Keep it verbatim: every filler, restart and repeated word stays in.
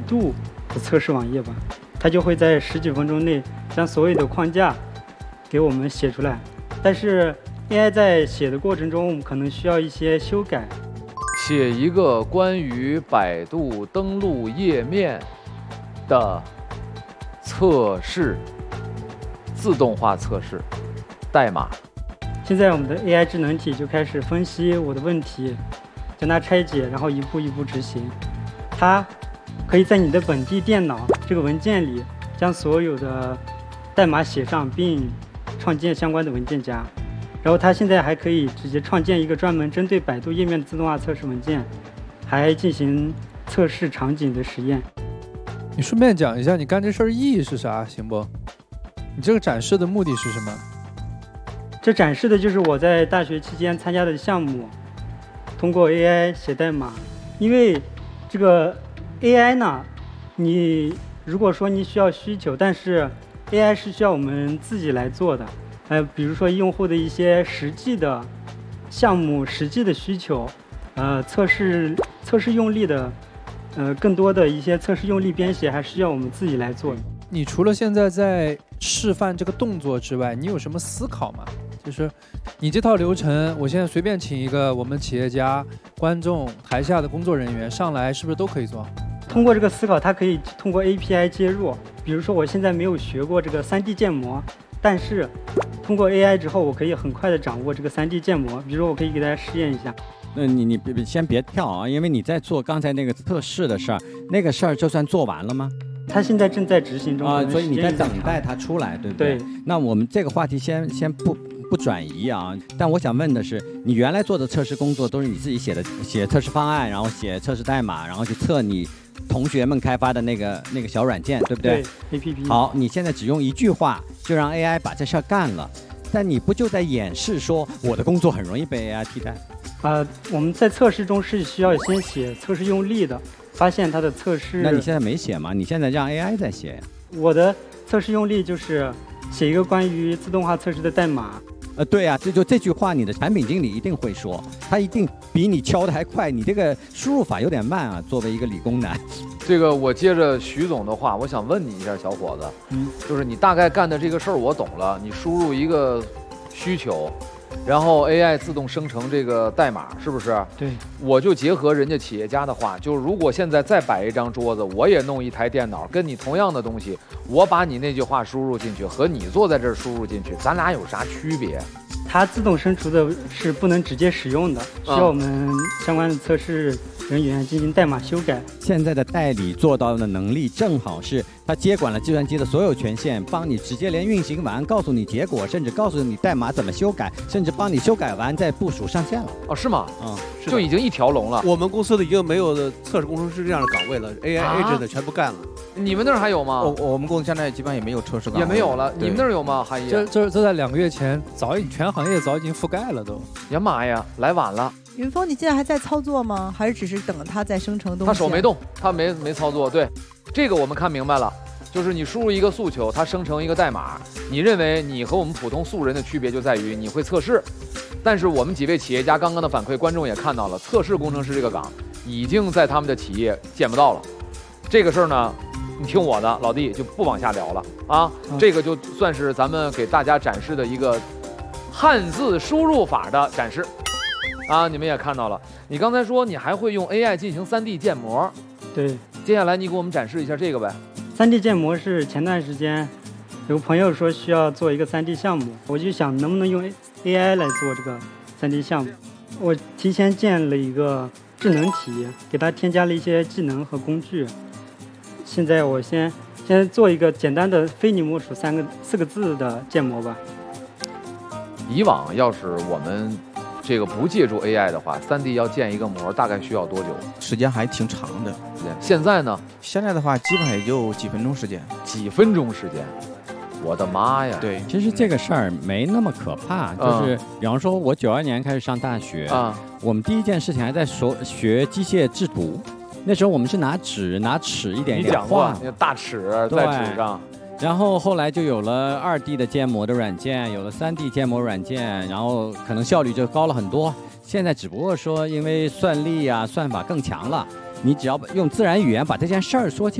度的测试网页吧，它就会在十几分钟内将所有的框架给我们写出来。但是 A I 在写的过程中，我们可能需要一些修改。 写一个关于百度登录页面的测试，自动化测试代码。 现在我们的 A I 智能体就开始分析我的问题，将它拆解，然后一步一步执行。它可以在你的本地电脑这个文件里将所有的代码写上，并创建相关的文件夹。然后它现在还可以直接创建一个专门针对百度页面的自动化测试文件，还进行测试场景的实验。 你顺便讲一下你干这事儿意义是啥，行不？你这个展示的目的是什么？ 这展示的就是我在大学期间参加的项目，通过 A I 写代码。因为这个 A I 呢，你如果说你需要需求，但是 A I 是需要我们自己来做的。呃，比如说用户的一些实际的项目、实际的需求，呃，测试测试用力的，呃，更多的一些测试用力编写，还需要我们自己来做。 你除了现在在示范这个动作之外，你有什么思考吗？就是你这套流程，我现在随便请一个我们企业家、观众、台下的工作人员上来，是不是都可以做？ 通过这个思考，它可以通过 A P I 接入。比如说，我现在没有学过这个 三 D 建模，但是通过 A I 之后，我可以很快的掌握这个 三 D 建模。比如说，我可以给大家试验一下。 那你你别先别跳啊，因为你在做刚才那个测试的事儿，那个事儿就算做完了吗？ 它现在正在执行中啊，所以你在等待它出来，对不对？ 对。 那我们这个话题先先不不转移啊，但我想问的是，你原来做的测试工作都是你自己写的，写测试方案，然后写测试代码，然后去测你同学们开发的那个那个小软件，对不对？ 对 ，A P P。 好，你现在只用一句话就让 A I 把这事儿干了，但你不就在演示说我的工作很容易被 A I 替代？ 呃，我们在测试中是需要先写测试用例的，发现它的测试。 那你现在没写吗？你现在让 A I 在写呀？ 我的测试用例就是写一个关于自动化测试的代码。 呃，对啊，这就这句话，你的产品经理一定会说，他一定比你敲的还快。你这个输入法有点慢啊，作为一个理工男。 这个我接着徐总的话，我想问你一下，小伙子，嗯，就是你大概干的这个事儿我懂了，你输入一个需求，然后 A I 自动生成这个代码，是不是？ 对。 我就结合人家企业家的话，就是如果现在再摆一张桌子，我也弄一台电脑，跟你同样的东西，我把你那句话输入进去，和你坐在这儿输入进去，咱俩有啥区别？ 它自动生成的是不能直接使用的，需要我们相关的测试人员进行代码修改。 现在的代理做到的能力，正好是他接管了计算机的所有权限，帮你直接连运行完，告诉你结果，甚至告诉你代码怎么修改，甚至帮你修改完再部署上线了。 哦，是吗？ 嗯， 就已经一条龙了。 我们公司的已经没有的测试工程师这样的岗位了 ，A I agent 的全部干了。 你们那儿还有吗？ 我我们公司现在基本上也没有测试岗位， 也没有了。你们那儿有吗？韩爷， 这这这在两个月前早已全行业早已经覆盖了都。 呀妈呀，来晚了。 云峰，你现在还在操作吗？还是只是等着它在生成东西？ 他手没动，他没没操作。对，这个我们看明白了，就是你输入一个诉求，它生成一个代码。你认为你和我们普通素人的区别就在于你会测试，但是我们几位企业家刚刚的反馈，观众也看到了，测试工程师这个岗已经在他们的企业见不到了。这个事儿呢，你听我的，老弟就不往下聊了啊。嗯、这个就算是咱们给大家展示的一个汉字输入法的展示。啊，你们也看到了，你刚才说你还会用 A I 进行 三 D 建模， 对， 接下来你给我们展示一下这个呗。 三 D 建模是前段时间有个朋友说需要做一个 三 D 项目，我就想能不能用 A I 来做这个 三 D 项目。我提前建了一个智能体，给它添加了一些技能和工具。现在我先先做一个简单的非你莫属三个四个字的建模吧。 以往要是我们这个不借助 A I 的话， 三 D 要建一个模大概需要多久？ 时间还挺长的。 现在呢？ 现在的话，基本上也就几分钟时间。 几分钟时间，我的妈呀！ 对， 其实这个事儿没那么可怕，就是、嗯、比方说，我九二年开始上大学啊，我们第一件事情还在说学机械制图，那时候我们是拿纸拿尺一点一点画， 那个大尺在纸上。 然后后来就有了二 D 的建模的软件，有了三 D 建模软件，然后可能效率就高了很多。现在只不过说，因为算力啊、算法更强了，你只要用自然语言把这件事儿说清。